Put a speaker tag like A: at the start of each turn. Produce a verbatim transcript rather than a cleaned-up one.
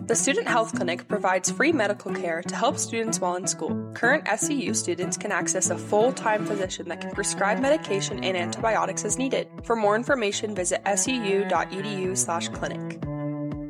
A: The Student Health Clinic provides free medical care to help students while in school. Current S E U students can access a full-time physician that can prescribe medication and antibiotics as needed. For more information, visit S E U dot E D U slash clinic.